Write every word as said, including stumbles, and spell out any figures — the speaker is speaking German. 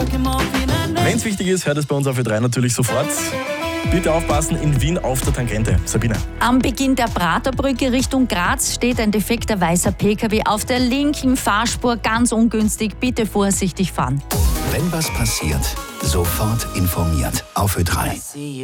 Wenn es wichtig ist, hört es bei uns auf Ö drei natürlich sofort. Bitte aufpassen, in Wien auf der Tangente. Sabine. Am Beginn der Praterbrücke Richtung Graz steht ein defekter weißer P K W auf der linken Fahrspur, ganz ungünstig. Bitte vorsichtig fahren. Wenn was passiert, sofort informiert auf Ö drei.